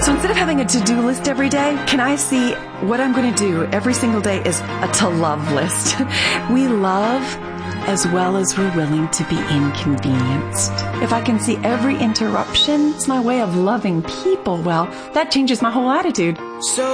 So instead of having a to-do list every day, can I see what I'm going to do every single day is a to-love list? We love as well as we're willing to be inconvenienced. If I can see every interruption, it's my way of loving people, well, that changes my whole attitude. So